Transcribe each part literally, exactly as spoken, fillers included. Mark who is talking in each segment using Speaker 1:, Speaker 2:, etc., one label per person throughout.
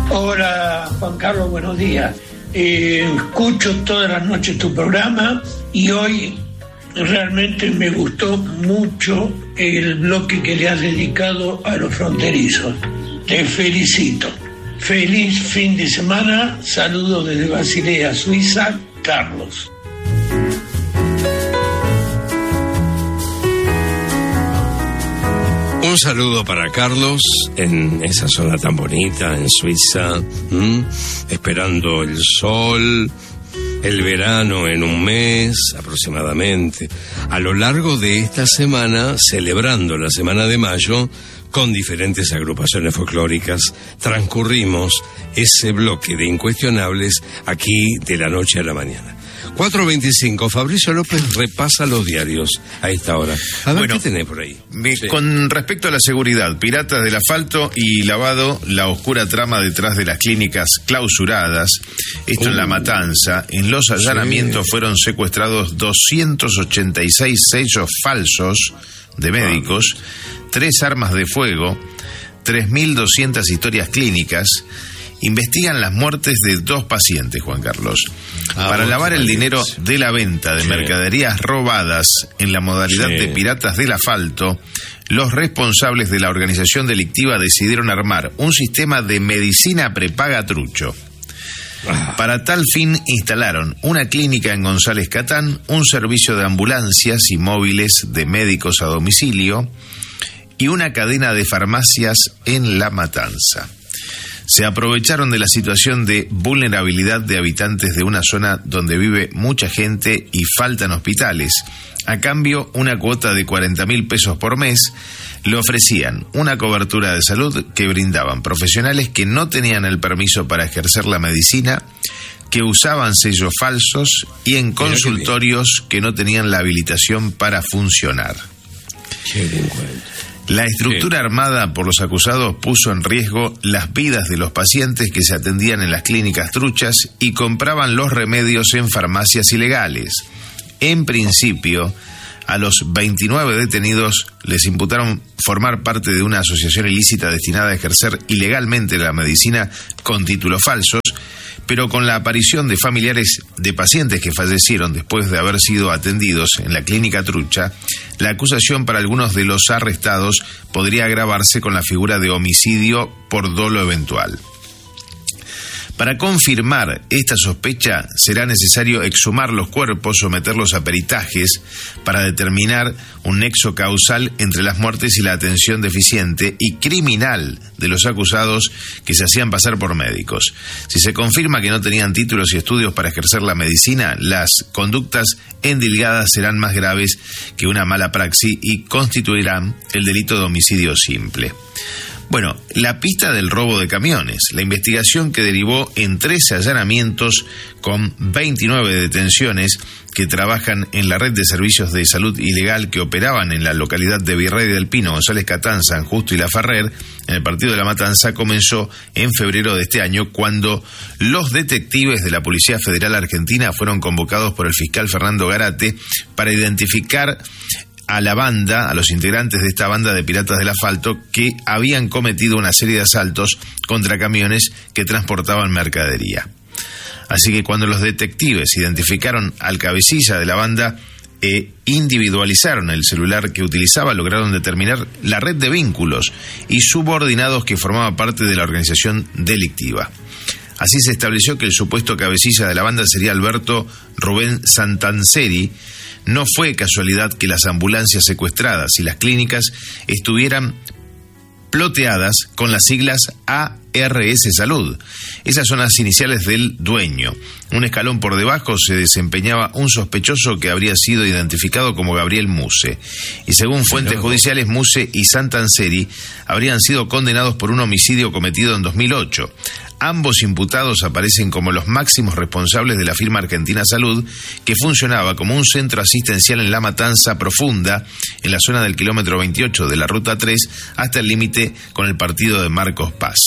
Speaker 1: Hola Juan Carlos, buenos días. Eh, escucho todas las noches tu programa y hoy realmente me gustó mucho el bloque que le has dedicado a los fronterizos. Te felicito. Feliz fin de semana. Saludos desde Basilea, Suiza, Carlos.
Speaker 2: Un saludo para Carlos en esa zona tan bonita, en Suiza, ¿m? esperando el sol, el verano en un mes aproximadamente. A lo largo de esta semana, celebrando la semana de mayo, con diferentes agrupaciones folclóricas, transcurrimos ese bloque de incuestionables aquí de la noche a la mañana. cuatro veinticinco, Fabricio López repasa los diarios a esta hora. A ver, bueno, ¿qué tenés por ahí?
Speaker 3: Me,
Speaker 2: sí.
Speaker 3: Con respecto a la seguridad, piratas del asfalto y lavado, la oscura trama detrás de las clínicas clausuradas, esto uh, en La Matanza. En los allanamientos sí. fueron secuestrados doscientos ochenta y seis sellos falsos de médicos, ah. tres armas de fuego, tres mil doscientas historias clínicas. Investigan las muertes de dos pacientes, Juan Carlos. Ah, Para lavar el dinero de la venta de sí. mercaderías robadas en la modalidad sí. de piratas del asfalto, los responsables de la organización delictiva decidieron armar un sistema de medicina prepaga trucho. Ah. Para tal fin instalaron una clínica en González Catán, un servicio de ambulancias y móviles de médicos a domicilio y una cadena de farmacias en La Matanza. Se aprovecharon de la situación de vulnerabilidad de habitantes de una zona donde vive mucha gente y faltan hospitales. A cambio, una cuota de cuarenta mil pesos por mes le ofrecían una cobertura de salud que brindaban profesionales que no tenían el permiso para ejercer la medicina, que usaban sellos falsos y en consultorios que no tenían la habilitación para funcionar.
Speaker 2: Qué bien cuento.
Speaker 3: La estructura armada por los acusados puso en riesgo las vidas de los pacientes que se atendían en las clínicas truchas y compraban los remedios en farmacias ilegales. En principio, a los veintinueve detenidos les imputaron formar parte de una asociación ilícita destinada a ejercer ilegalmente la medicina con títulos falsos, pero con la aparición de familiares de pacientes que fallecieron después de haber sido atendidos en la clínica trucha, la acusación para algunos de los arrestados podría agravarse con la figura de homicidio por dolo eventual. Para confirmar esta sospecha será necesario exhumar los cuerpos, someterlos a peritajes para determinar un nexo causal entre las muertes y la atención deficiente y criminal de los acusados que se hacían pasar por médicos. Si se confirma que no tenían títulos y estudios para ejercer la medicina, las conductas endilgadas serán más graves que una mala praxis y constituirán el delito de homicidio simple. Bueno, la pista del robo de camiones, la investigación que derivó en trece allanamientos con veintinueve detenciones que trabajan en la red de servicios de salud ilegal que operaban en la localidad de Virrey del Pino, González Catán, San Justo y La Ferrer, en el partido de La Matanza, comenzó en febrero de este año cuando los detectives de la Policía Federal Argentina fueron convocados por el fiscal Fernando Garate para identificar a la banda, a los integrantes de esta banda de piratas del asfalto que habían cometido una serie de asaltos contra camiones que transportaban mercadería. Así que cuando los detectives identificaron al cabecilla de la banda e individualizaron el celular que utilizaba, lograron determinar la red de vínculos y subordinados que formaba parte de la organización delictiva. Así se estableció que el supuesto cabecilla de la banda sería Alberto Rubén Santanseri. No fue casualidad que las ambulancias secuestradas y las clínicas estuvieran ploteadas con las siglas A R S Salud. Esas son las iniciales del dueño. Un escalón por debajo se desempeñaba un sospechoso que habría sido identificado como Gabriel Muse. Y según fuentes judiciales, Muse y Santanseri habrían sido condenados por un homicidio cometido en dos mil ocho. Ambos imputados aparecen como los máximos responsables de la firma Argentina Salud, que funcionaba como un centro asistencial en La Matanza Profunda, en la zona del kilómetro veintiocho de la Ruta tres, hasta el límite con el partido de Marcos Paz.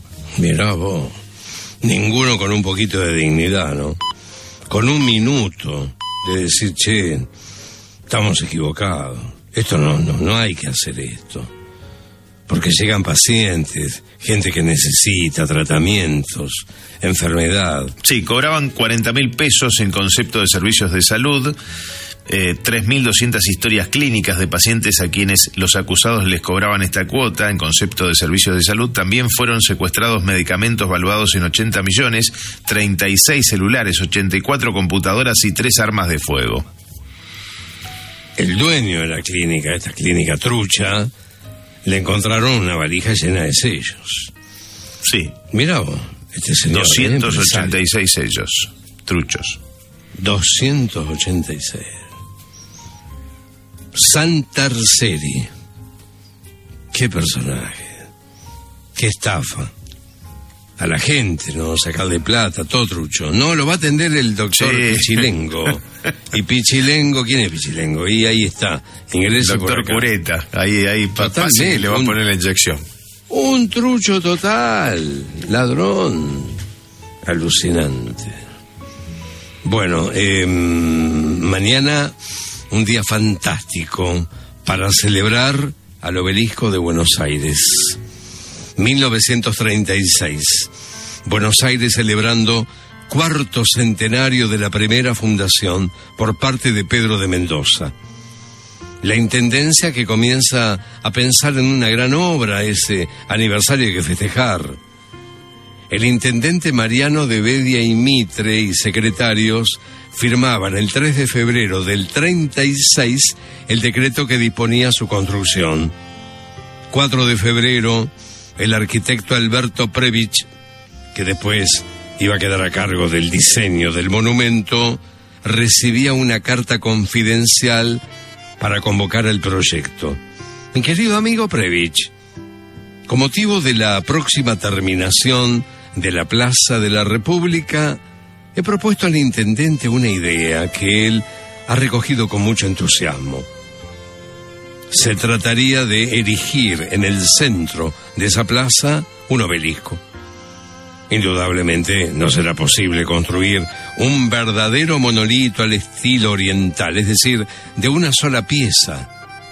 Speaker 2: Mirá vos, ninguno con un poquito de dignidad, ¿no? Con un minuto de decir, che, estamos equivocados, esto no, no, no hay que hacer esto. porque llegan pacientes, gente que necesita tratamientos, enfermedad.
Speaker 3: Sí, cobraban cuarenta mil pesos en concepto de servicios de salud, eh, tres mil doscientas historias clínicas de pacientes a quienes los acusados les cobraban esta cuota en concepto de servicios de salud. También fueron secuestrados medicamentos valuados en ochenta millones, treinta y seis celulares, ochenta y cuatro computadoras y tres armas de fuego.
Speaker 2: El dueño de la clínica, esta clínica trucha, le encontraron una valija llena de sellos.
Speaker 3: Sí.
Speaker 2: Mirá vos, este señor.
Speaker 3: doscientos ochenta y seis sellos, truchos.
Speaker 2: doscientos ochenta y seis. Santarseri. Qué personaje. Qué estafa. A la gente, ¿no? Sacarle plata, todo trucho. No, lo va a atender el doctor sí. Pichilengo. Y Pichilengo, ¿quién es Pichilengo? Y ahí está. Ingresa
Speaker 3: doctor Cureta. Ahí, ahí, fácil, le va a poner la inyección.
Speaker 2: Un trucho total. Ladrón. Alucinante. Bueno, eh, mañana un día fantástico para celebrar al Obelisco de Buenos Aires. mil novecientos treinta y seis. Buenos Aires celebrando cuarto centenario de la primera fundación por parte de Pedro de Mendoza. La intendencia que comienza a pensar en una gran obra, ese aniversario hay que festejar. El intendente Mariano de Bedia y Mitre y secretarios firmaban el tres de febrero del treinta y seis el decreto que disponía su construcción. cuatro de febrero, el arquitecto Alberto Previch, que después iba a quedar a cargo del diseño del monumento, recibía una carta confidencial para convocar el proyecto. Mi querido amigo Previch, con motivo de la próxima terminación de la Plaza de la República, he propuesto al intendente una idea que él ha recogido con mucho entusiasmo. Se trataría de erigir en el centro de esa plaza un obelisco. Indudablemente no será posible construir un verdadero monolito al estilo oriental, es decir, de una sola pieza.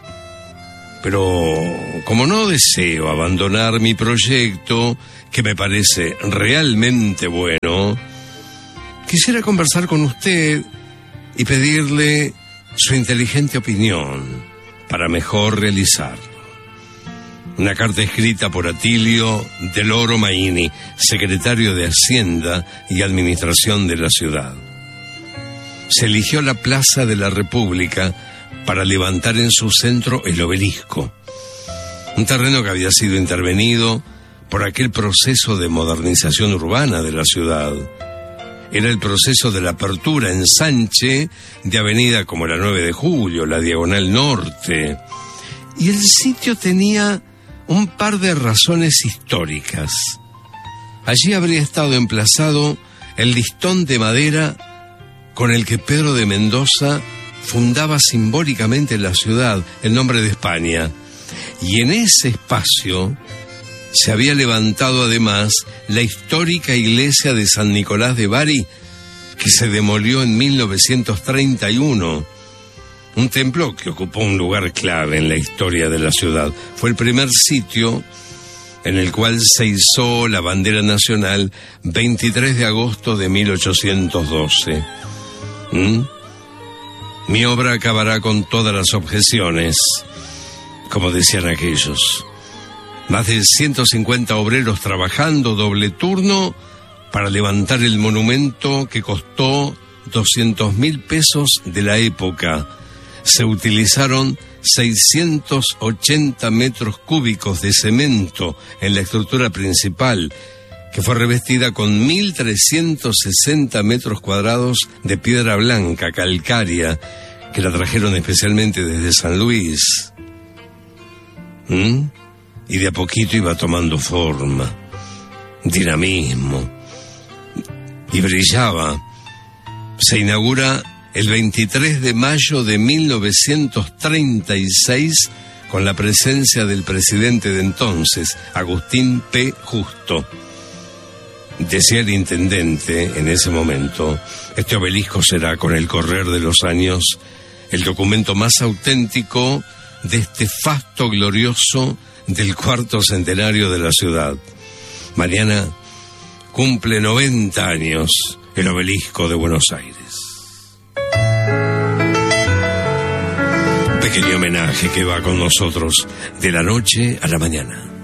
Speaker 2: Pero como no deseo abandonar mi proyecto, que me parece realmente bueno, quisiera conversar con usted y pedirle su inteligente opinión para mejor realizarlo. Una carta escrita por Atilio del Oro Maini, secretario de Hacienda y Administración de la ciudad. Se eligió la Plaza de la República para levantar en su centro el obelisco, un terreno que había sido intervenido por aquel proceso de modernización urbana de la ciudad. Era el proceso de la apertura, ensanche de avenida como la nueve de julio, la Diagonal Norte. Y el sitio tenía un par de razones históricas. Allí habría estado emplazado el listón de madera con el que Pedro de Mendoza fundaba simbólicamente la ciudad, el nombre de España. Y en ese espacio se había levantado además la histórica iglesia de San Nicolás de Bari, que se demolió en mil novecientos treinta y uno. Un templo que ocupó un lugar clave en la historia de la ciudad. Fue el primer sitio en el cual se izó la bandera nacional veintitrés de agosto de mil ochocientos doce. ¿Mm? Mi obra acabará con todas las objeciones, como decían aquellos. Más de ciento cincuenta obreros trabajando doble turno para levantar el monumento que costó doscientos mil pesos de la época. Se utilizaron seiscientos ochenta metros cúbicos de cemento en la estructura principal, que fue revestida con mil trescientos sesenta metros cuadrados de piedra blanca calcárea, que la trajeron especialmente desde San Luis. ¿Mm? Y de a poquito iba tomando forma, dinamismo, y brillaba. Se inaugura el veintitrés de mayo de mil novecientos treinta y seis con la presencia del presidente de entonces, Agustín P. Justo. Decía el intendente en ese momento, este obelisco será con el correr de los años el documento más auténtico de este fasto glorioso del cuarto centenario de la ciudad. Mañana cumple noventa años el Obelisco de Buenos Aires. Pequeño homenaje que va con nosotros de la noche a la mañana.